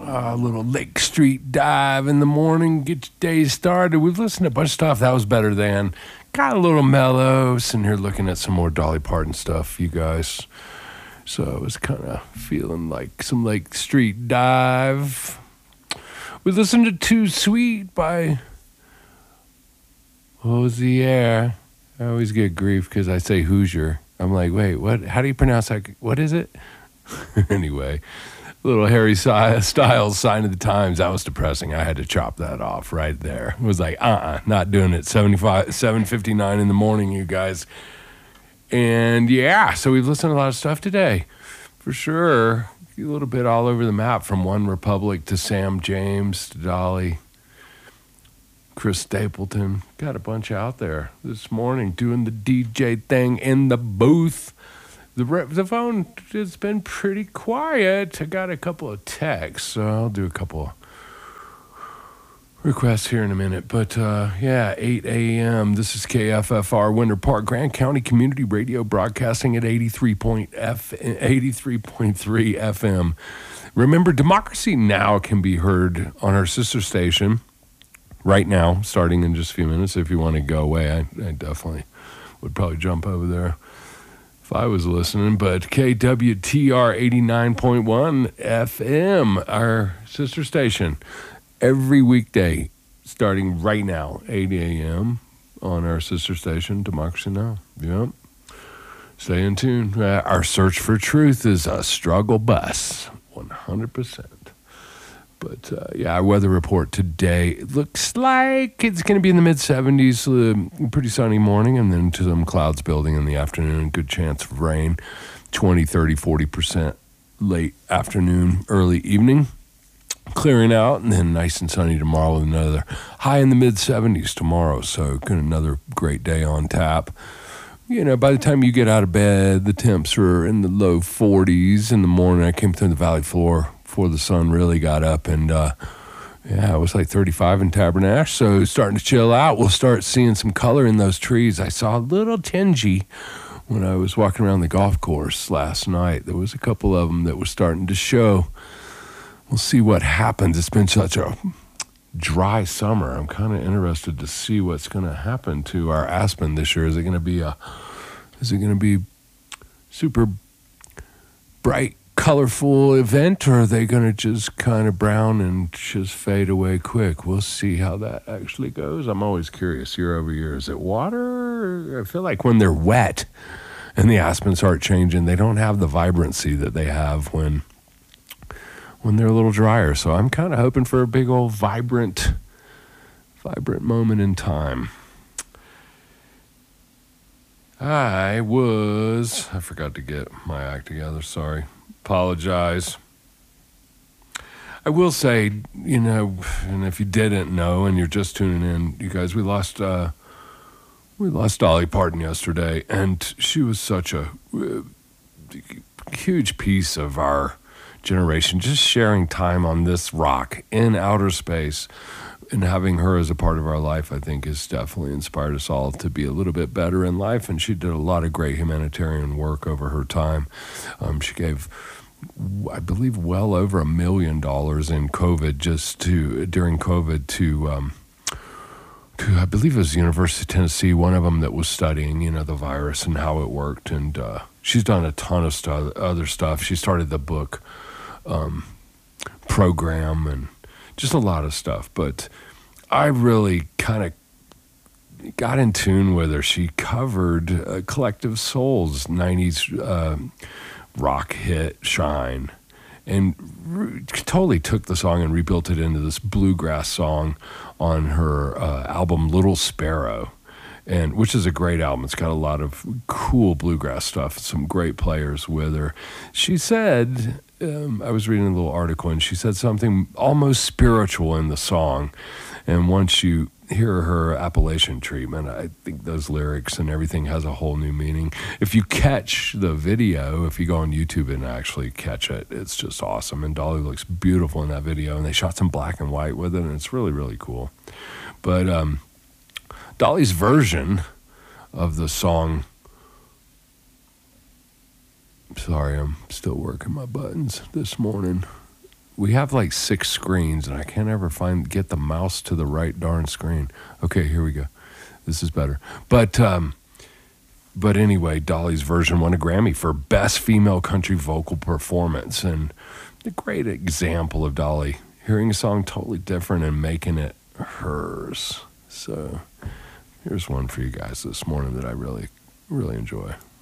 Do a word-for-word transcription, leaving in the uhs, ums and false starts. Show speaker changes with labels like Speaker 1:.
Speaker 1: A little Lake Street Dive in the morning, get your day started. We've listened to a bunch of stuff that was better than. Got a little mellow, sitting here looking at some more Dolly Parton stuff, you guys. So I was kind of feeling like some Lake Street Dive. We listened to Too Sweet by Hozier. I always get grief because I say Hoosier. I'm like, wait, what? How do you pronounce that? What is it? Anyway. Little Harry Styles, Sign of the Times. That was depressing. I had to chop that off right there. It was like, uh-uh, not doing it. seventy-five, seven fifty-nine in the morning, you guys. And yeah, so we've listened to a lot of stuff today. For sure. A little bit all over the map, from One Republic to Sam James to Dolly. Chris Stapleton. Got a bunch out there this morning doing the D J thing in the booth. The re- the phone has been pretty quiet. I got a couple of texts, so I'll do a couple of requests here in a minute. But uh, yeah, eight a.m. This is K F F R Winter Park, Grant County Community Radio, broadcasting at eighty-three point three F M. Remember, Democracy Now! Can be heard on our sister station right now, starting in just a few minutes. If you want to go away, I, I definitely would probably jump over there if I was listening. But K W T R eighty-nine point one F M, our sister station, every weekday starting right now, eight a.m. on our sister station, Democracy Now! Yep. Stay in tune. Uh, our search for truth is a struggle bus, one hundred percent. But uh, yeah, our weather report today looks like it's going to be in the mid seventies, uh, pretty sunny morning, and then to some clouds building in the afternoon, good chance of rain, twenty, thirty, forty percent late afternoon, early evening, clearing out, and then nice and sunny tomorrow with another high in the mid seventies tomorrow. So good, another great day on tap. You know, by the time you get out of bed, the temps are in the low forties in the morning. I came through the valley floor before the sun really got up, and uh, yeah, it was like thirty-five in Tabernacle, so starting to chill out. We'll start seeing some color in those trees. I saw a little tingy when I was walking around the golf course last night. There was a couple of them that were starting to show. We'll see what happens. It's been such a dry summer. I'm kind of interested to see what's going to happen to our aspen this year. Is it going to be a, is it going to be super bright, colorful event, or are they going to just kind of brown and just fade away quick? We'll see how that actually goes. I'm always curious year over year. Is it water? I feel like when they're wet and the aspens start changing, they don't have the vibrancy that they have when when they're a little drier. So I'm kind of hoping for a big old vibrant, vibrant moment in time. I was, I forgot to get my act together, sorry. Apologize. I will say, you know, and if you didn't know and you're just tuning in, you guys, we lost uh, we lost Dolly Parton yesterday, and she was such a uh, huge piece of our generation. Just sharing time on this rock in outer space and having her as a part of our life, I think, has definitely inspired us all to be a little bit better in life. And she did a lot of great humanitarian work over her time. Um, she gave, I believe, well over a million dollars in COVID just to during COVID to, um, to I believe it was the University of Tennessee, one of them that was studying, you know, the virus and how it worked. And uh, she's done a ton of stuff, other stuff. She started the book um, program and just a lot of stuff. But I really kind of got in tune with her. She covered uh, Collective Soul's nineties uh, rock hit Shine, and re- totally took the song and rebuilt it into this bluegrass song on her uh, album Little Sparrow, and which is a great album. It's got a lot of cool bluegrass stuff, some great players with her. She said, um, I was reading a little article, and she said something almost spiritual in the song. And once you hear her Appalachian treatment, I think those lyrics and everything has a whole new meaning. If you catch the video, if you go on YouTube and actually catch it, it's just awesome. And Dolly looks beautiful in that video, and they shot some black and white with it, and it's really, really cool. But um, Dolly's version of the song, sorry, I'm still working my buttons this morning. we have like six screens, and I can't ever find get the mouse to the right darn screen. Okay, here we go. This is better. But um, but anyway, Dolly's version won a Grammy for Best Female Country Vocal Performance, and a great example of Dolly hearing a song totally different and making it hers. So here's one for you guys this morning that I really, really enjoy.